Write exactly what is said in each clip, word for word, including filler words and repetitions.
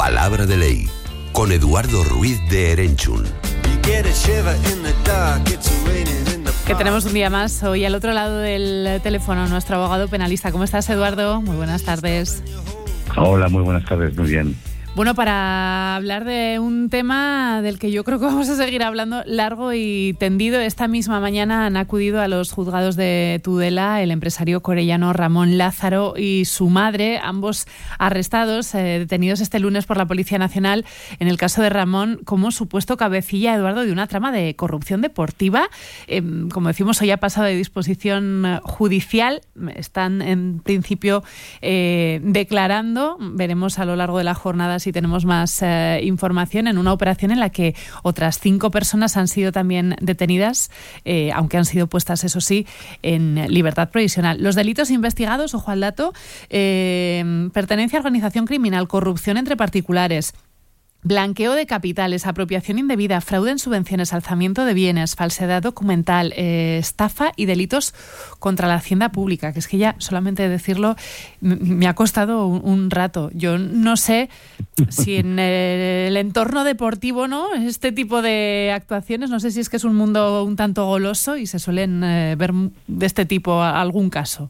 Palabra de Ley, con Eduardo Ruiz de Erenchun. Que tenemos un día más hoy al otro lado del teléfono, nuestro abogado penalista. ¿Cómo estás, Eduardo? Muy buenas tardes. Hola, muy buenas tardes, muy bien. Bueno, para hablar de un tema del que yo creo que vamos a seguir hablando largo y tendido, esta misma mañana han acudido a los juzgados de Tudela el empresario corellano Ramón Lázaro y su madre, ambos arrestados, eh, detenidos este lunes por la Policía Nacional, en el caso de Ramón como supuesto cabecilla, Eduardo, de una trama de corrupción deportiva. Eh, como decimos, hoy ha pasado de disposición judicial, están en principio eh, declarando, veremos a lo largo de la jornada si tenemos más eh, información, en una operación en la que otras cinco personas han sido también detenidas, eh, aunque han sido puestas, eso sí, en libertad provisional. Los delitos investigados, ojo al dato, eh, pertenencia a organización criminal, corrupción entre particulares, blanqueo de capitales, apropiación indebida, fraude en subvenciones, alzamiento de bienes, falsedad documental, eh, estafa y delitos contra la hacienda pública, que es que ya solamente decirlo me ha costado un, un rato. Yo no sé si en el entorno deportivo, ¿no?, este tipo de actuaciones, no sé si es que es un mundo un tanto goloso y se suelen eh, ver de este tipo algún caso.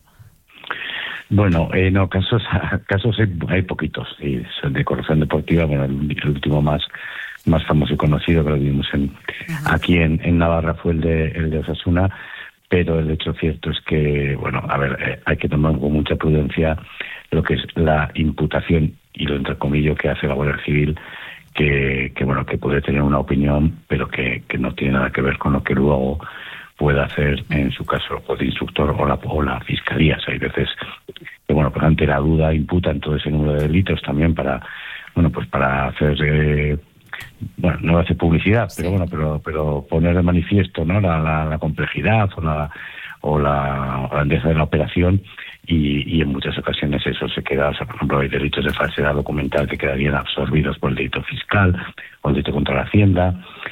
Bueno, eh, no, casos casos hay, hay poquitos sí, de corrupción deportiva. Bueno, el, el último más más famoso y conocido que lo vimos en, aquí en, en Navarra fue el de el de Osasuna, pero el hecho cierto es que, bueno, a ver, eh, hay que tomar con mucha prudencia lo que es la imputación y lo entrecomillo que hace la Guardia Civil, que, que bueno, que puede tener una opinión, pero que, que no tiene nada que ver con lo que luego pueda hacer, en su caso, el instructor o la, o la fiscalía. O sea, hay veces que, bueno, pues ante la duda imputan todo ese número de delitos también para, bueno, pues para hacer, eh, bueno, no hacer publicidad, sí, pero bueno, pero pero poner de manifiesto, ¿no?, la, la, la complejidad o la o la grandeza de la operación. Y, y en muchas ocasiones eso se queda, o sea, por ejemplo, hay delitos de falsedad documental que quedarían absorbidos por el delito fiscal o el delito contra la hacienda.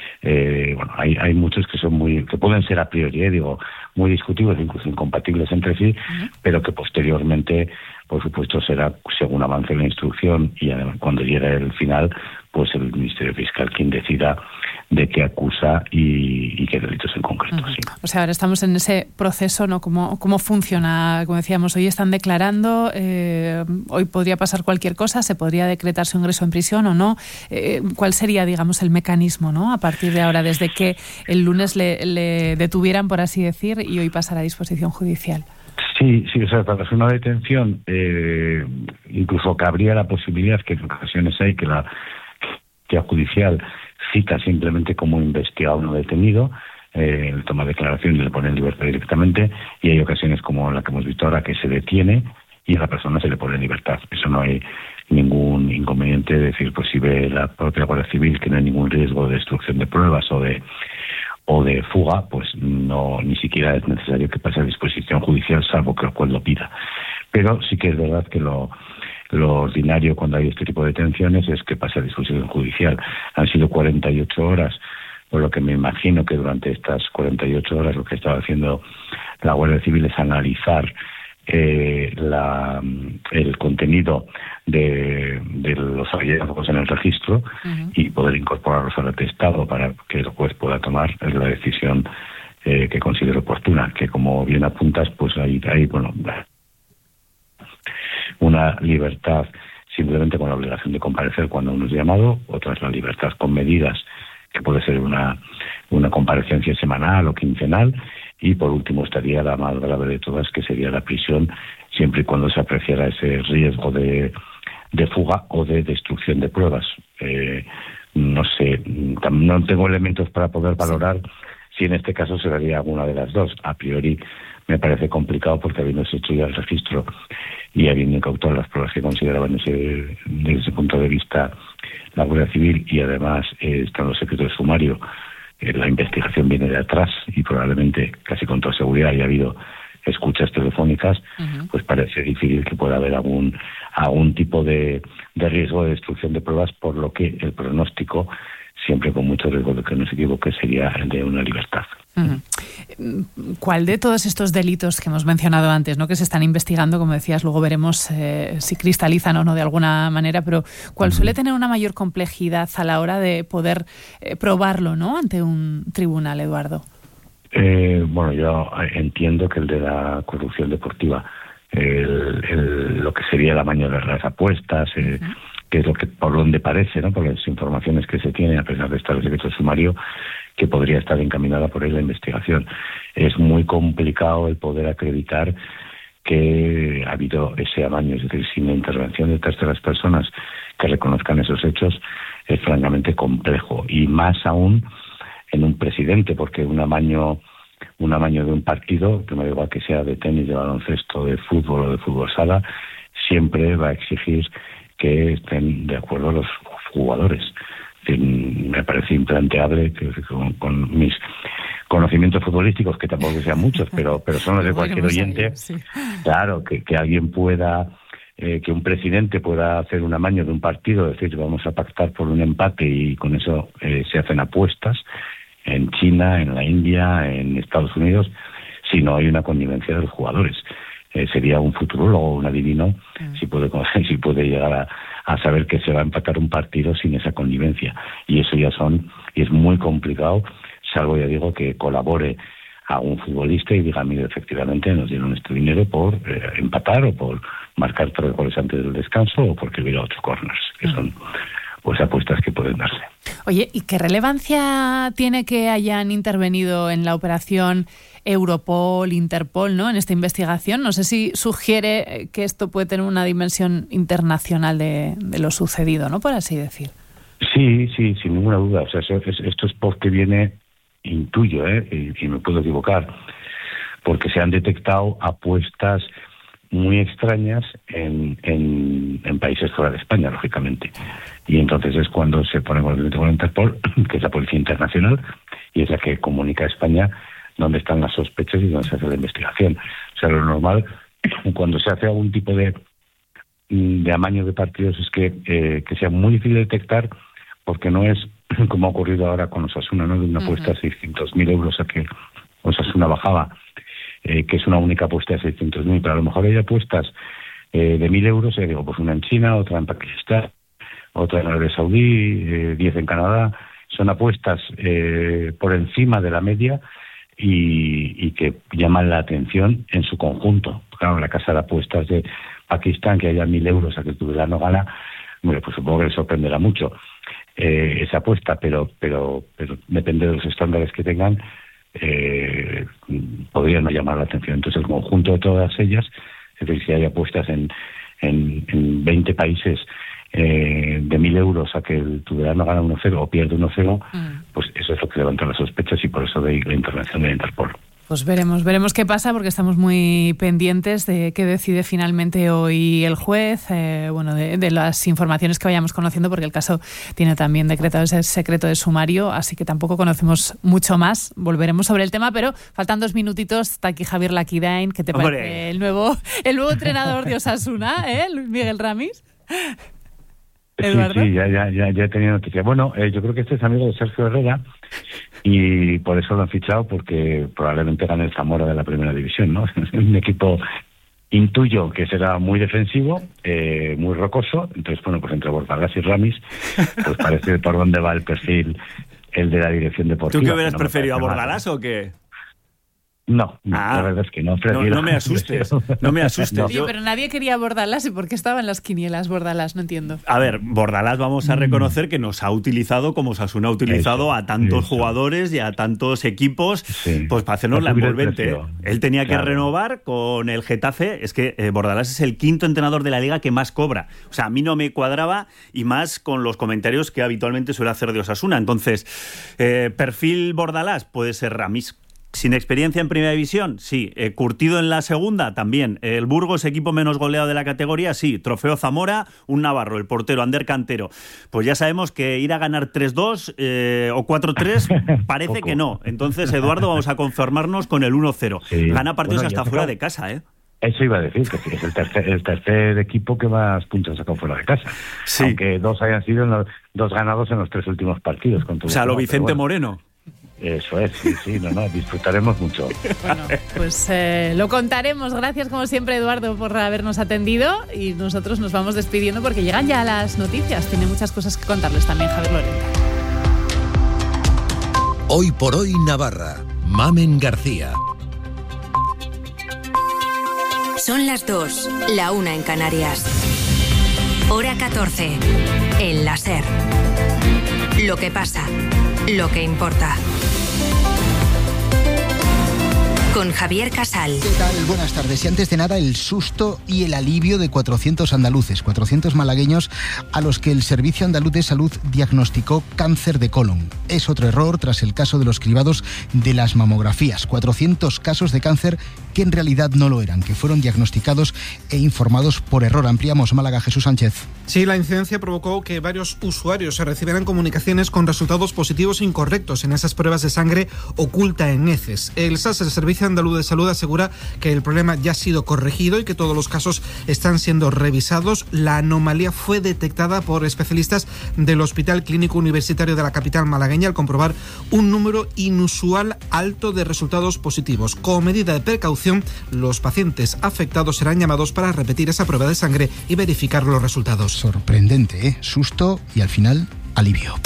Eh, bueno, hay, hay muchos que son muy, que pueden ser a priori, eh, digo, muy discutibles, incluso incompatibles entre sí, uh-huh, pero que posteriormente, por supuesto, será, según avance la instrucción y además cuando llegue el final, pues el Ministerio Fiscal quien decida de qué acusa y, y qué delitos en concreto. Uh-huh. Sí. O sea, ahora estamos en ese proceso, ¿no? ¿Cómo, cómo funciona? Como decíamos, hoy están declarando, eh, hoy podría pasar cualquier cosa, se podría decretar su ingreso en prisión o no. Eh, ¿Cuál sería, digamos, el mecanismo, ¿no?, a partir de ahora, desde que el lunes le, le detuvieran, por así decir, y hoy pasará a disposición judicial? Sí, sí, o sea, para hacer una detención, eh, incluso cabría la posibilidad, que en ocasiones hay, que la que la judicial cita simplemente como investigado no detenido, eh, le toma declaración y le pone en libertad directamente, y hay ocasiones como la que hemos visto ahora que se detiene y a la persona se le pone en libertad. Eso no hay ningún inconveniente, de decir, pues si ve la propia Guardia Civil que no hay ningún riesgo de destrucción de pruebas o de o de fuga, pues no, ni siquiera es necesario que pase a disposición judicial, salvo que el juez lo pida. Pero sí que es verdad que lo Lo ordinario cuando hay este tipo de detenciones es que pase a disposición judicial. Han sido cuarenta y ocho horas, por lo que me imagino que durante estas cuarenta y ocho horas lo que estaba haciendo la Guardia Civil es analizar eh, la, el contenido de, de los hallazgos en el registro, uh-huh, y poder incorporarlos al atestado para que el juez pueda tomar la decisión eh, que considere oportuna, que como bien apuntas, pues hay, hay bueno, una libertad simplemente con la obligación de comparecer cuando uno es llamado, otra es la libertad con medidas, que puede ser una, una comparecencia semanal o quincenal, y por último estaría la más grave de todas, que sería la prisión, siempre y cuando se apreciara ese riesgo de, de fuga o de destrucción de pruebas. Eh, no sé, no tengo elementos para poder valorar si en este caso se daría alguna de las dos. A priori me parece complicado, porque habiéndose hecho ya el registro y habiendo incautado las pruebas que consideraban ese, desde ese punto de vista la Guardia Civil, y además eh, están los secretos de sumario, eh, la investigación viene de atrás y probablemente casi con toda seguridad haya habido escuchas telefónicas, uh-huh, pues parece difícil que pueda haber algún algún tipo de, de riesgo de destrucción de pruebas, por lo que el pronóstico siempre con mucho riesgo de que no se equivoque, sería el de una libertad. Uh-huh. ¿Cuál de todos estos delitos que hemos mencionado antes, ¿no?, que se están investigando, como decías, luego veremos eh, si cristalizan o no de alguna manera, pero cuál uh-huh. suele tener una mayor complejidad a la hora de poder eh, probarlo, ¿no?, ante un tribunal, Eduardo? Eh, bueno, yo entiendo que el de la corrupción deportiva, el, el, lo que sería el amaño de las apuestas, eh, uh-huh. que es lo que por donde parece, ¿no?, por las informaciones que se tienen, a pesar de estar el secreto sumario, que podría estar encaminada por ahí la investigación. Es muy complicado el poder acreditar que ha habido ese amaño, es decir, sin la intervención de terceras personas que reconozcan esos hechos, es francamente complejo, y más aún en un presidente, porque un amaño un amaño de un partido, que me da igual que sea de tenis, de baloncesto, de fútbol o de fútbol sala, siempre va a exigir que estén de acuerdo los jugadores. Me parece implanteable que con, con mis conocimientos futbolísticos, que tampoco sean muchos, pero pero son los de cualquier oyente, sí. Claro, que, que alguien pueda, eh, que un presidente pueda hacer un amaño de un partido, decir, vamos a pactar por un empate y con eso eh, se hacen apuestas en China, en la India, en Estados Unidos, si no hay una connivencia de los jugadores. Eh, sería un futurólogo, un adivino, mm. si puede si puede llegar a, a saber que se va a empatar un partido sin esa connivencia. Y eso ya son, y es muy complicado, salvo, ya digo, que colabore a un futbolista y diga, mire, efectivamente nos dieron este dinero por eh, empatar o por marcar tres goles antes del descanso o porque hubiera otros corners, que mm. son pues apuestas que pueden darse. Oye, ¿y qué relevancia tiene que hayan intervenido en la operación Europol, Interpol, ¿no?, en esta investigación? No sé si sugiere que esto puede tener una dimensión internacional de, de lo sucedido, ¿no?, por así decir. Sí, sí, sin ninguna duda. O sea, eso, esto es porque viene, intuyo, ¿eh?, y, y me puedo equivocar, porque se han detectado apuestas muy extrañas en, en, en países fuera de España, lógicamente. Y entonces es cuando se pone con el Interpol, que es la Policía Internacional, y es la que comunica a España dónde están las sospechas y dónde se hace la investigación. O sea, lo normal, cuando se hace algún tipo de, de amaño de partidos, es que, eh, que sea muy difícil de detectar, porque no es como ha ocurrido ahora con Osasuna, ¿no?, de una apuesta uh-huh. de seiscientos mil euros a que Osasuna bajaba, eh, que es una única apuesta de seiscientos mil, pero a lo mejor hay apuestas eh, de mil euros, eh, digo, pues una en China, otra en Pakistán, otra en Arabia Saudí, eh, diez en Canadá. Son apuestas eh, por encima de la media y, y que llaman la atención en su conjunto. Claro, la casa de apuestas de Pakistán, que haya mil euros a que el tubelano gana, bueno, pues supongo que le sorprenderá mucho eh, esa apuesta, pero pero pero depende de los estándares que tengan, eh, podría no llamar la atención. Entonces, el conjunto de todas ellas, es decir, si hay apuestas en, en, en veinte países eh, de mil euros a que el tubelano gana uno cero o pierde uno cero, mm. pues eso es lo que levanta las sospechas y por eso de la intervención de Interpol. Pues veremos, veremos qué pasa, porque estamos muy pendientes de qué decide finalmente hoy el juez, eh, bueno, de, de las informaciones que vayamos conociendo, porque el caso tiene también decretado ese secreto de sumario, así que tampoco conocemos mucho más. Volveremos sobre el tema, pero faltan dos minutitos. Está aquí Javier Laquidain, que te parece ¡Hombre! el nuevo el nuevo entrenador de Osasuna, ¿eh? Miguel Ramis. ¿Eduardo? Sí, sí, ya, ya, ya, ya he tenido noticia. Bueno, eh, yo creo que este es amigo de Sergio Herrera y por eso lo han fichado, porque probablemente gane el Zamora de la primera división, ¿no? Es un equipo, intuyo, que será muy defensivo, eh, muy rocoso. Entonces, bueno, pues entre Bordalás y Ramis, pues parece por dónde va el perfil el de la dirección deportiva. ¿Tú qué hubieras no preferido, a Bordalás o qué? No, ah, la verdad es que no. No, no me asustes, no me asustes. Oye, yo... pero nadie quería Bordalás, ¿y por qué estaban las quinielas Bordalás? No entiendo. A ver, Bordalás vamos a reconocer que nos ha utilizado como Osasuna ha utilizado eso, a tantos eso. jugadores y a tantos equipos, sí. pues para hacernos la envolvente. Él tenía claro. que renovar con el Getafe. Es que eh, Bordalás es el quinto entrenador de la Liga que más cobra. O sea, a mí no me cuadraba, y más con los comentarios que habitualmente suele hacer de Osasuna. Entonces, eh, perfil Bordalás puede ser Ramis. ¿Sin experiencia en Primera División? Sí. Eh, ¿Curtido en la Segunda? También. ¿El Burgos, equipo menos goleado de la categoría? Sí. Trofeo Zamora, un navarro, el portero, Ander Cantero. Pues ya sabemos que ir a ganar tres dos eh, o cuatro tres parece que no. Entonces, Eduardo, vamos a conformarnos con el uno cero. Sí. Gana partidos bueno, hasta fuera de casa, ¿eh? Eso iba a decir, que sí, es el tercer, el tercer equipo que más puntos sacó fuera de casa. Sí. Aunque dos hayan sido los, dos ganados en los tres últimos partidos. Con o sea, lo Vicente bueno, Moreno. Eso es, sí, sí, no, no, disfrutaremos mucho. Bueno, pues eh, lo contaremos. Gracias, como siempre, Eduardo, por habernos atendido. Y nosotros nos vamos despidiendo porque llegan ya las noticias. Tiene muchas cosas que contarles también Javier Lorente. Hoy por hoy, Navarra. Mamen García. Son las dos, la una en Canarias. Hora catorce, en la SER. Lo que pasa, lo que importa. Con Javier Casal. ¿Qué tal? Buenas tardes. Y antes de nada, el susto y el alivio de cuatrocientos andaluces, cuatrocientos malagueños a los que el Servicio Andaluz de Salud diagnosticó cáncer de colon. Es otro error tras el caso de los cribados de las mamografías. cuatrocientos casos de cáncer que en realidad no lo eran, que fueron diagnosticados e informados por error. Ampliamos. Málaga, Jesús Sánchez. Sí, la incidencia provocó que varios usuarios se recibieran comunicaciones con resultados positivos e incorrectos en esas pruebas de sangre oculta en heces. El S A S, el Servicio Andaluz de Salud, asegura que el problema ya ha sido corregido y que todos los casos están siendo revisados. La anomalía fue detectada por especialistas del Hospital Clínico Universitario de la capital malagueña al comprobar un número inusual alto de resultados positivos. Como medida de precaución, los pacientes afectados serán llamados para repetir esa prueba de sangre y verificar los resultados. Sorprendente, ¿eh? Susto y al final alivio.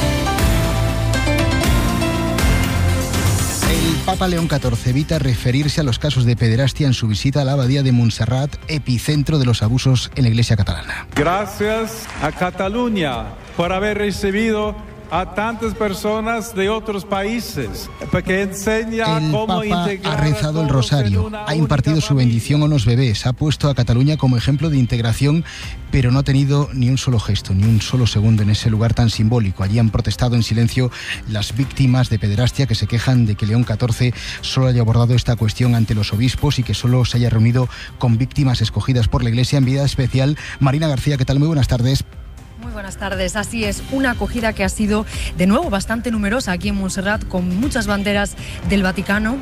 El Papa León catorce evita referirse a los casos de pederastia en su visita a la abadía de Montserrat, epicentro de los abusos en la Iglesia catalana. Gracias a Cataluña por haber recibido a tantas personas de otros países, porque enseña el cómo Papa integrar ha rezado el rosario, ha impartido su bendición a unos bebés, ha puesto a Cataluña como ejemplo de integración, pero no ha tenido ni un solo gesto, ni un solo segundo en ese lugar tan simbólico. Allí han protestado en silencio las víctimas de pederastia que se quejan de que León catorce solo haya abordado esta cuestión ante los obispos y que solo se haya reunido con víctimas escogidas por la Iglesia en vida especial. Marina García, ¿qué tal? Muy buenas tardes. Muy buenas tardes. Así es, una acogida que ha sido de nuevo bastante numerosa aquí en Montserrat, con muchas banderas del Vaticano.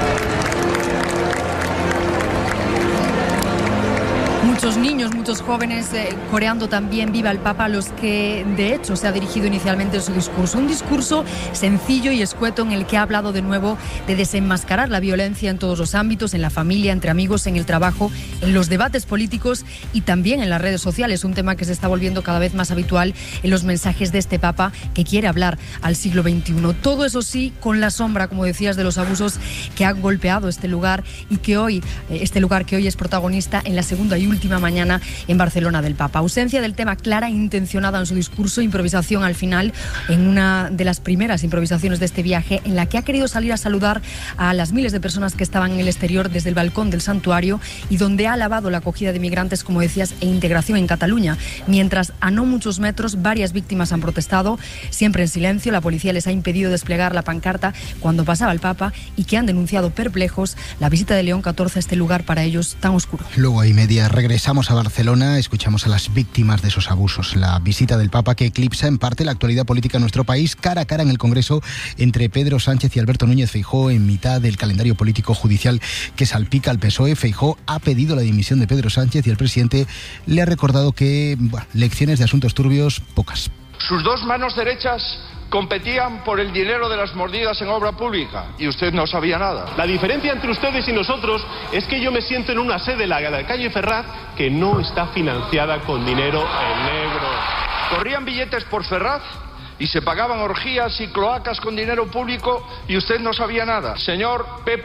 Muchos niños, muchos jóvenes eh, coreando también Viva el Papa, a los que de hecho se ha dirigido inicialmente su discurso. Un discurso sencillo y escueto en el que ha hablado de nuevo de desenmascarar la violencia en todos los ámbitos, en la familia, entre amigos, en el trabajo, en los debates políticos y también en las redes sociales, un tema que se está volviendo cada vez más habitual en los mensajes de este Papa que quiere hablar al siglo veintiuno. Todo eso sí, con la sombra, como decías, de los abusos que han golpeado este lugar y que hoy, este lugar que hoy es protagonista en la segunda y última mañana en Barcelona del Papa. Ausencia del tema clara e intencionada en su discurso, improvisación al final, en una de las primeras improvisaciones de este viaje, en la que ha querido salir a saludar a las miles de personas que estaban en el exterior desde el balcón del santuario y donde ha alabado la acogida de migrantes, como decías, e integración en Cataluña. Mientras a no muchos metros varias víctimas han protestado, siempre en silencio. La policía les ha impedido desplegar la pancarta cuando pasaba el Papa y que han denunciado perplejos la visita de León catorce a este lugar para ellos tan oscuro. Luego hay media regresamos a Barcelona, escuchamos a las víctimas de esos abusos. La visita del Papa que eclipsa en parte la actualidad política en nuestro país, cara a cara en el Congreso entre Pedro Sánchez y Alberto Núñez Feijóo en mitad del calendario político judicial que salpica al P S O E. Feijóo ha pedido la dimisión de Pedro Sánchez y el presidente le ha recordado que bueno, lecciones de asuntos turbios, pocas. Sus dos manos derechas competían por el dinero de las mordidas en obra pública y usted no sabía nada. La diferencia entre ustedes y nosotros es que yo me siento en una sede, la de la calle Ferraz, que no está financiada con dinero en negro. Corrían billetes por Ferraz y se pagaban orgías y cloacas con dinero público y usted no sabía nada. Señor P.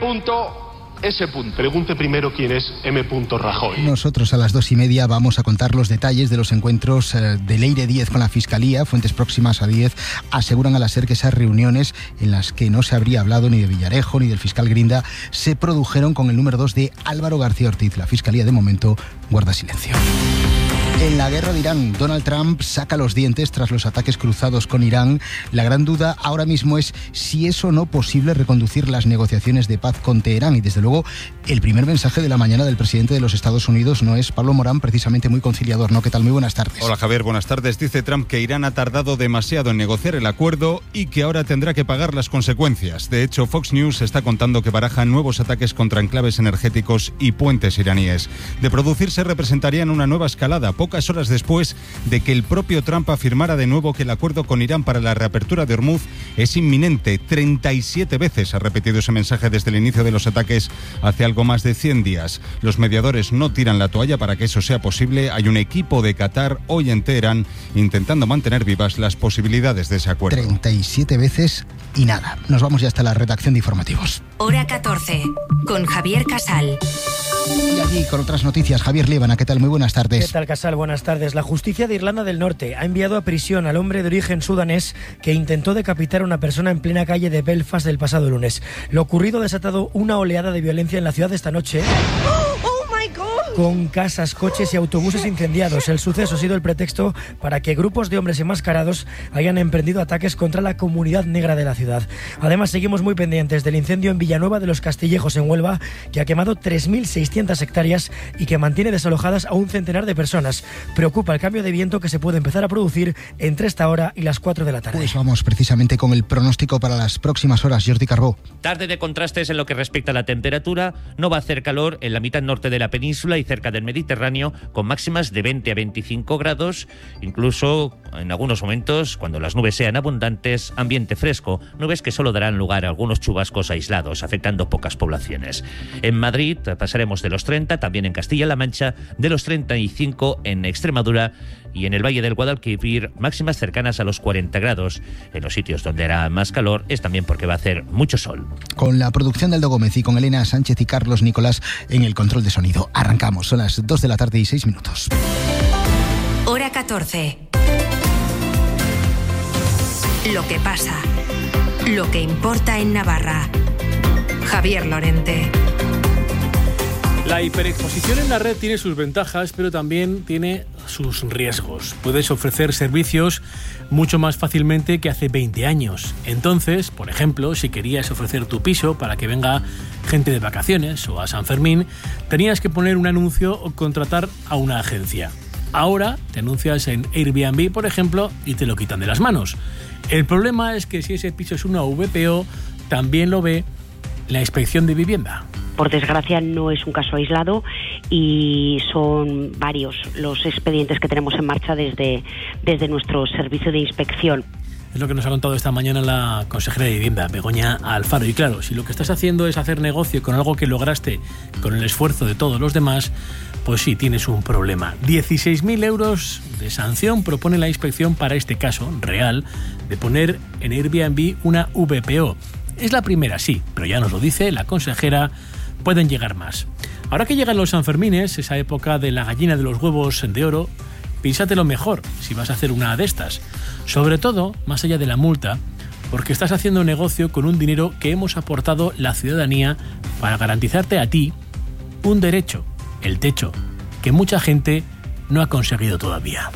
S. Pregunte primero quién es M. Rajoy. Nosotros a las dos y media vamos a contar los detalles de los encuentros de Leire Díez con la Fiscalía. Fuentes próximas a Díez aseguran a la SER que esas reuniones en las que no se habría hablado ni de Villarejo ni del fiscal Grinda se produjeron con el número dos de Álvaro García Ortiz. La Fiscalía de momento guarda silencio. En la guerra de Irán, Donald Trump saca los dientes tras los ataques cruzados con Irán. La gran duda ahora mismo es si es o no posible reconducir las negociaciones de paz con Teherán. Y desde luego, el primer mensaje de la mañana del presidente de los Estados Unidos no es Pablo Morán, precisamente muy conciliador, ¿no? ¿Qué tal? Muy buenas tardes. Hola Javier, buenas tardes. Dice Trump que Irán ha tardado demasiado en negociar el acuerdo y que ahora tendrá que pagar las consecuencias. De hecho, Fox News está contando que barajan nuevos ataques contra enclaves energéticos y puentes iraníes. De producirse, representarían una nueva escalada, pocas horas después de que el propio Trump afirmara de nuevo que el acuerdo con Irán para la reapertura de Hormuz es inminente. treinta y siete veces ha repetido ese mensaje desde el inicio de los ataques hace algo más de cien días. Los mediadores no tiran la toalla para que eso sea posible. Hay un equipo de Qatar hoy en Teherán intentando mantener vivas las posibilidades de ese acuerdo. treinta y siete veces y nada. Nos vamos ya hasta la redacción de informativos. Hora catorce, con Javier Casal. Y allí con otras noticias, Javier Líbana, ¿qué tal? Muy buenas tardes. ¿Qué tal, Casal? Buenas tardes. La justicia de Irlanda del Norte ha enviado a prisión al hombre de origen sudanés que intentó decapitar a una persona en plena calle de Belfast el pasado lunes. Lo ocurrido ha desatado una oleada de violencia en la ciudad esta noche, con casas, coches y autobuses incendiados. El suceso ha sido el pretexto para que grupos de hombres enmascarados hayan emprendido ataques contra la comunidad negra de la ciudad. Además, seguimos muy pendientes del incendio en Villanueva de los Castillejos, en Huelva, que ha quemado tres mil seiscientas hectáreas y que mantiene desalojadas a un centenar de personas. Preocupa el cambio de viento que se puede empezar a producir entre esta hora y las cuatro de la tarde. Pues vamos precisamente con el pronóstico para las próximas horas, Jordi Carbó. Tarde de contrastes en lo que respecta a la temperatura. No va a hacer calor en la mitad norte de la península y cerca del Mediterráneo, con máximas de veinte a veinticinco grados, incluso en algunos momentos, cuando las nubes sean abundantes, ambiente fresco, nubes que solo darán lugar a algunos chubascos aislados, afectando pocas poblaciones. En Madrid pasaremos de los treinta, también en Castilla-La Mancha, de los treinta y cinco en Extremadura, y en el Valle del Guadalquivir máximas cercanas a los cuarenta grados. En los sitios donde hará más calor es también porque va a hacer mucho sol. Con la producción de Aldo Gómez y con Elena Sánchez y Carlos Nicolás en el control de sonido. Arrancamos, son las dos de la tarde y seis minutos. Hora catorce. Lo que pasa, lo que importa en Navarra. Javier Lorente. La hiperexposición en la red tiene sus ventajas, pero también tiene sus riesgos. Puedes ofrecer servicios mucho más fácilmente que hace veinte años. Entonces, por ejemplo, si querías ofrecer tu piso para que venga gente de vacaciones o a San Fermín, tenías que poner un anuncio o contratar a una agencia. Ahora te anuncias en Airbnb, por ejemplo, y te lo quitan de las manos. El problema es que si ese piso es una V P O, también lo ve la Inspección de Vivienda. Por desgracia no es un caso aislado y son varios los expedientes que tenemos en marcha desde, desde nuestro servicio de inspección. Es lo que nos ha contado esta mañana la consejera de Vivienda, Begoña Alfaro. Y claro, si lo que estás haciendo es hacer negocio con algo que lograste con el esfuerzo de todos los demás, pues sí, tienes un problema. dieciséis mil euros de sanción propone la inspección para este caso real de poner en Airbnb una V P O. Es la primera, sí, pero ya nos lo dice la consejera, pueden llegar más. Ahora que llegan los Sanfermines, esa época de la gallina de los huevos de oro, piénsatelo mejor si vas a hacer una de estas. Sobre todo, más allá de la multa, porque estás haciendo negocio con un dinero que hemos aportado la ciudadanía para garantizarte a ti un derecho, el techo, que mucha gente no ha conseguido todavía.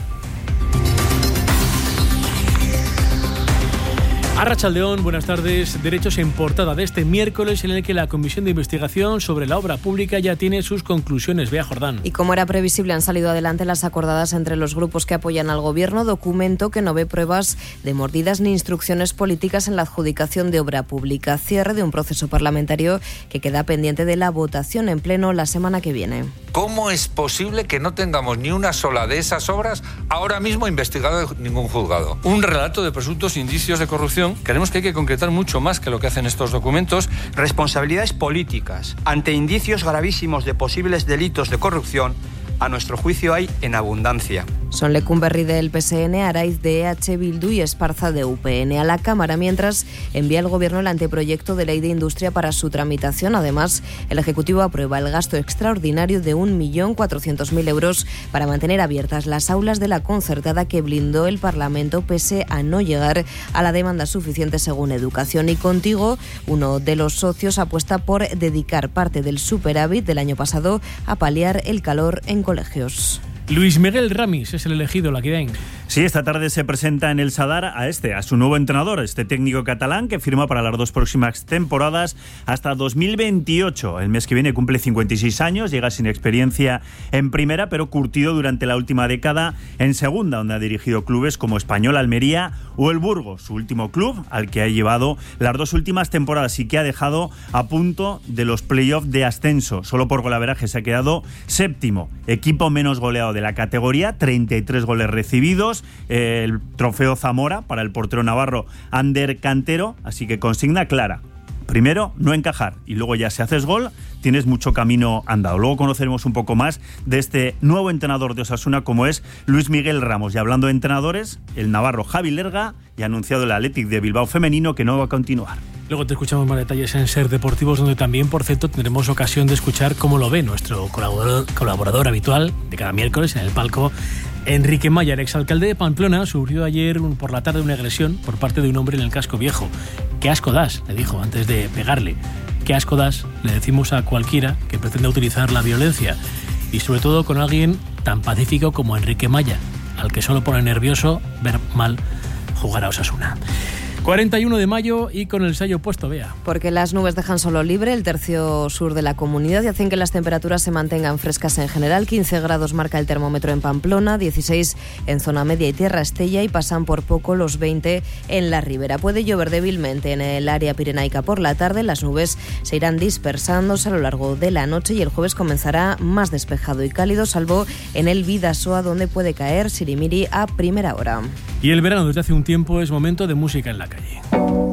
Arratsaldeón, buenas tardes. Derechos en portada de este miércoles, en el que la Comisión de Investigación sobre la Obra Pública ya tiene sus conclusiones. Bea Jordán. Y como era previsible, han salido adelante las acordadas entre los grupos que apoyan al Gobierno, documento que no ve pruebas de mordidas ni instrucciones políticas en la adjudicación de obra pública. Cierre de un proceso parlamentario que queda pendiente de la votación en pleno la semana que viene. ¿Cómo es posible que no tengamos ni una sola de esas obras ahora mismo investigada en ningún juzgado? Un relato de presuntos indicios de corrupción. Creemos que hay que concretar mucho más que lo que hacen estos documentos. Responsabilidades políticas. Ante indicios gravísimos de posibles delitos de corrupción, a nuestro juicio hay en abundancia. Son Lecumberri del P S N, Araiz de E H Bildu y Esparza de U P N a la Cámara, mientras envía el Gobierno el anteproyecto de ley de industria para su tramitación. Además, el Ejecutivo aprueba el gasto extraordinario de un millón cuatrocientos mil euros para mantener abiertas las aulas de la concertada que blindó el Parlamento pese a no llegar a la demanda suficiente según Educación. Y Contigo, uno de los socios, apuesta por dedicar parte del superávit del año pasado a paliar el calor en colegios. Luis Miguel Ramis es el elegido, la Quidain. Sí, esta tarde se presenta en el Sadar a este, a su nuevo entrenador, este técnico catalán que firma para las dos próximas temporadas hasta dos mil veintiocho. El mes que viene cumple cincuenta y seis años, llega sin experiencia en primera, pero curtido durante la última década en segunda, donde ha dirigido clubes como Español, Almería o el Burgos, su último club al que ha llevado las dos últimas temporadas y que ha dejado a punto de los playoffs de ascenso. Solo por golaveraje se ha quedado séptimo, equipo menos goleado de la categoría, treinta y tres goles recibidos, eh, el trofeo Zamora para el portero navarro Ander Cantero, así que consigna clara. Primero, no encajar, y luego ya si haces gol, tienes mucho camino andado. Luego conoceremos un poco más de este nuevo entrenador de Osasuna, como es Luis Miguel Ramos. Y hablando de entrenadores, el navarro Javi Lerga ya ha anunciado el Athletic de Bilbao femenino que no va a continuar. Luego te escuchamos más detalles en Ser Deportivos, donde también, por cierto, tendremos ocasión de escuchar cómo lo ve nuestro colaborador, colaborador habitual de cada miércoles en el palco, Enrique Maya, el exalcalde de Pamplona, sufrió ayer por la tarde una agresión por parte de un hombre en el casco viejo. «¿Qué asco das?», le dijo antes de pegarle. «¿Qué asco das?», le decimos a cualquiera que pretenda utilizar la violencia. Y sobre todo con alguien tan pacífico como Enrique Maya, al que solo pone nervioso ver mal jugar a Osasuna. cuarenta y uno de mayo y con el sello puesto, Bea. Porque las nubes dejan solo libre el tercio sur de la comunidad y hacen que las temperaturas se mantengan frescas en general. quince grados marca el termómetro en Pamplona, dieciséis en zona media y Tierra Estella y pasan por poco los veinte en la ribera. Puede llover débilmente en el área pirenaica por la tarde. Las nubes se irán dispersándose a lo largo de la noche y el jueves comenzará más despejado y cálido, salvo en el Bidasoa, donde puede caer sirimiri a primera hora. Y el verano desde hace un tiempo es momento de música en la calle.